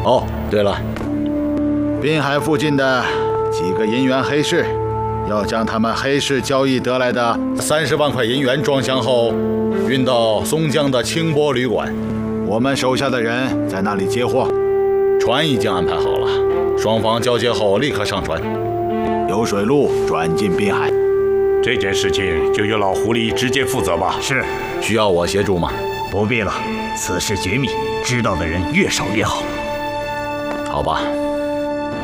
哦，对了，滨海附近的几个银元黑市，要将他们黑市交易得来的30万块银元装箱后，运到松江的清波旅馆。我们手下的人在那里接货，船已经安排好了，双方交接后立刻上船，由水路转进滨海。 这件事情就由老狐狸直接负责吧。 是， 需要我协助吗？ 不必了，此事绝密，知道的人越少越好。 好吧。